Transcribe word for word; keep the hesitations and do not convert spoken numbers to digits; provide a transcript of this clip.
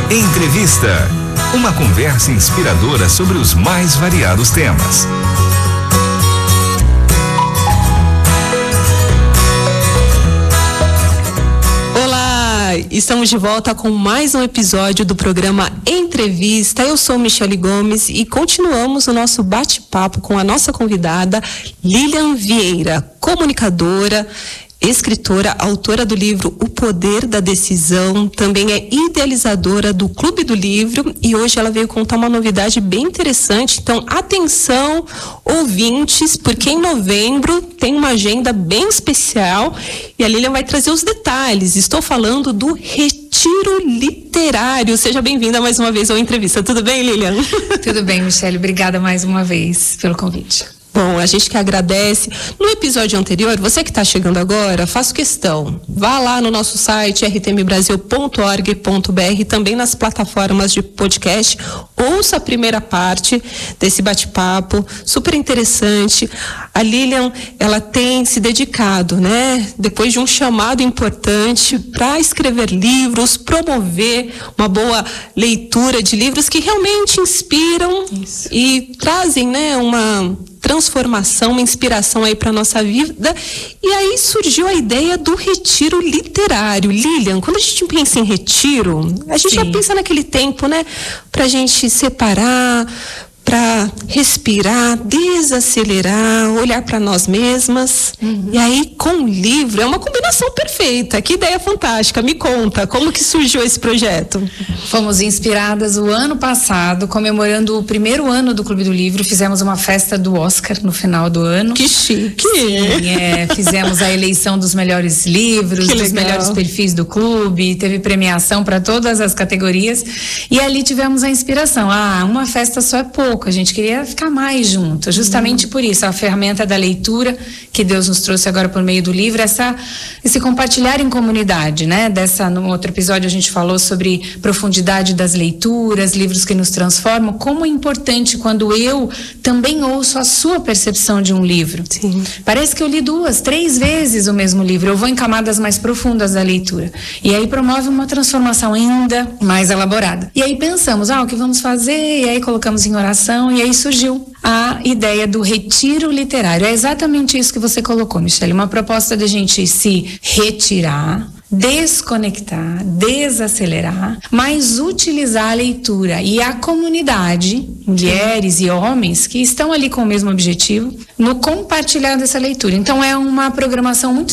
Entrevista. Uma conversa inspiradora sobre os mais variados temas. Olá, estamos de volta com mais um episódio do programa Entrevista. Eu sou Michele Gomes e continuamos o nosso bate-papo com a nossa convidada Lilian Vieira, comunicadora, escritora, autora do livro O Poder da Decisão, também é idealizadora do Clube do Livro e hoje ela veio contar uma novidade bem interessante. Então, atenção, ouvintes, porque em novembro tem uma agenda bem especial e a Lilian vai trazer os detalhes. Estou falando do Retiro Literário. Seja bem-vinda mais uma vez ao Entrevista. Tudo bem, Lilian? Tudo bem, Michele. Obrigada mais uma vez pelo convite. Bom, a gente que agradece. No episódio anterior, você que está chegando agora, faço questão. Vá lá no nosso site r t m brasil ponto org ponto b r, também nas plataformas de podcast. Ouça a primeira parte desse bate-papo, super interessante. A Lilian, ela tem se dedicado, né, depois de um chamado importante para escrever livros, promover uma boa leitura de livros que realmente inspiram Isso. e trazem, né, uma transformação, uma inspiração aí para nossa vida. E aí surgiu a ideia do retiro literário. Lilian, quando a gente pensa em retiro, a gente Sim. já pensa naquele tempo, né, pra gente separar, para respirar, desacelerar, olhar para nós mesmas. Uhum. E aí, com o livro, é uma combinação perfeita. Que ideia fantástica. Me conta, como que surgiu esse projeto? Fomos inspiradas o ano passado, comemorando o primeiro ano do Clube do Livro. Fizemos uma festa do Oscar no final do ano. Que chique! Sim, é, fizemos a eleição dos melhores livros, que dos legal. melhores perfis do clube. Teve premiação para todas as categorias. E ali tivemos a inspiração. Ah, uma festa só é pouco. A gente queria ficar mais junto, justamente uhum. por isso, a ferramenta da leitura que Deus nos trouxe agora por meio do livro, essa, esse compartilhar em comunidade, né? Dessa, no outro episódio a gente falou sobre profundidade das leituras, livros que nos transformam, como é importante quando eu também ouço a sua percepção de um livro. Sim. Parece que eu li duas, três vezes o mesmo livro, eu vou em camadas mais profundas da leitura, e aí promove uma transformação ainda mais elaborada. E aí pensamos, ah, o que vamos fazer? E aí colocamos em oração. E aí surgiu a ideia do retiro literário. É exatamente isso que você colocou, Michele. Uma proposta de a gente se retirar, desconectar, desacelerar, mas utilizar a leitura e a comunidade, mulheres e homens que estão ali com o mesmo objetivo, no compartilhar dessa leitura. Então é uma programação muito